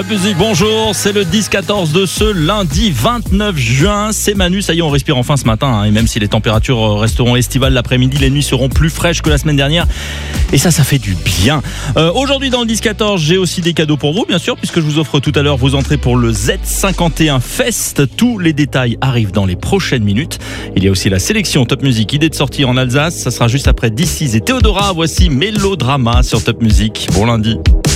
Top Music, bonjour, c'est le 10-14 de ce lundi 29 juin, c'est Manu, ça y est on respire enfin ce matin, et même si les températures resteront estivales l'après-midi, les nuits seront plus fraîches que la semaine dernière, et ça fait du bien. Aujourd'hui dans le 10-14, j'ai aussi des cadeaux pour vous, bien sûr, puisque je vous offre tout à l'heure vos entrées pour le Z51 Fest, tous les détails arrivent dans les prochaines minutes. Il y a aussi la sélection Top Music, idée de sortie en Alsace, ça sera juste après DC's et Théodora, voici Mélodrama sur Top Music. Bon lundi.